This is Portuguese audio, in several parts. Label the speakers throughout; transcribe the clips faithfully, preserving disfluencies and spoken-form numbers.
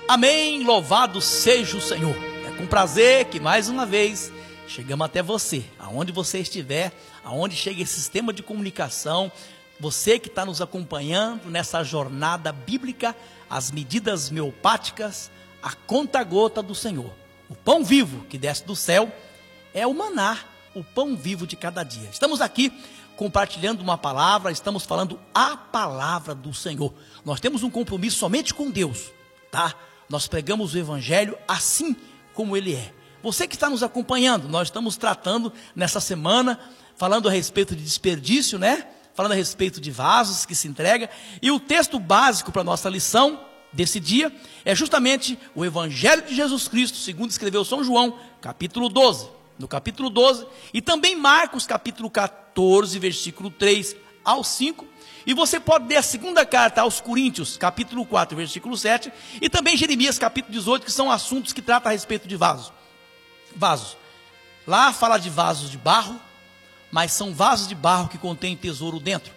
Speaker 1: Amém, louvado seja o Senhor. É com prazer que mais uma vez chegamos até você, aonde você estiver, aonde chega esse sistema de comunicação, você que está nos acompanhando nessa jornada bíblica, as medidas homeopáticas, a conta-gota do Senhor. O pão vivo que desce do céu é o maná, o pão vivo de cada dia. Estamos aqui compartilhando uma palavra, estamos falando a palavra do Senhor. Nós temos um compromisso somente com Deus, tá? Nós pregamos o evangelho assim como ele é. Você que está nos acompanhando, nós estamos tratando nessa semana, falando a respeito de desperdício, né? Falando a respeito de vasos que se entrega. E o texto básico para a nossa lição desse dia é justamente o evangelho de Jesus Cristo, segundo escreveu São João, capítulo doze. No capítulo doze, e também Marcos, capítulo quatorze, versículo três ao cinco. E você pode ler a segunda carta aos Coríntios, capítulo quatro, versículo sete, e também Jeremias, capítulo dezoito, que são assuntos que tratam a respeito de vasos. Vasos. Lá fala de vasos de barro, mas são vasos de barro que contêm tesouro dentro.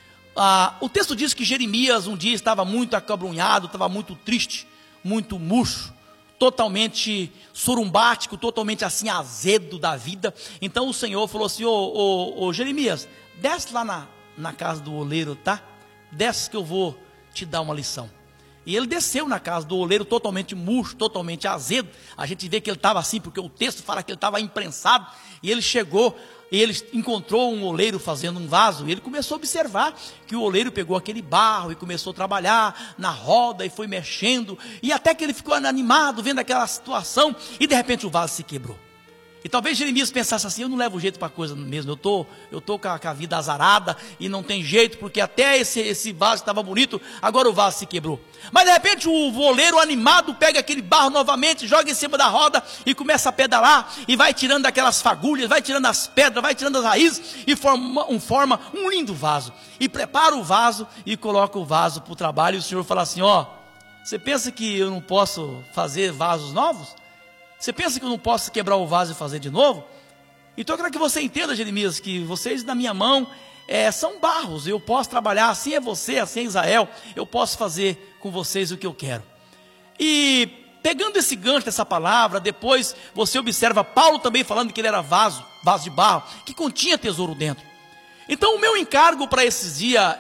Speaker 1: Ah, o texto diz que Jeremias um dia estava muito acabrunhado, estava muito triste, muito murcho, totalmente surumbático, totalmente assim azedo da vida. Então o Senhor falou assim: ô, ô, ô Jeremias, desce lá na, na casa do oleiro, tá? Desce que eu vou te dar uma lição. E ele desceu na casa do oleiro totalmente murcho, totalmente azedo. A gente vê que ele estava assim, porque o texto fala que ele estava imprensado. E ele chegou, e ele encontrou um oleiro fazendo um vaso. E ele começou a observar que o oleiro pegou aquele barro e começou a trabalhar na roda e foi mexendo. E até que ele ficou animado vendo aquela situação. E de repente o vaso se quebrou. E talvez Jeremias pensasse assim: eu não levo jeito para a coisa mesmo, eu tô, eu tô com a, com a vida azarada e não tem jeito, porque até esse, esse vaso estava bonito, agora o vaso se quebrou. Mas de repente o oleiro animado pega aquele barro novamente, joga em cima da roda e começa a pedalar, e vai tirando aquelas fagulhas, vai tirando as pedras, vai tirando as raízes, e forma um, forma um lindo vaso, e prepara o vaso e coloca o vaso para o trabalho. E o Senhor fala assim: ó, você pensa que eu não posso fazer vasos novos? Você pensa que eu não posso quebrar o vaso e fazer de novo? Então eu quero que você entenda, Jeremias, que vocês na minha mão é, são barros. Eu posso trabalhar, assim é você, assim é Israel. Eu posso fazer com vocês o que eu quero. E pegando esse gancho dessa palavra, depois você observa Paulo também falando que ele era vaso, vaso de barro, que continha tesouro dentro. Então o meu encargo para esses dias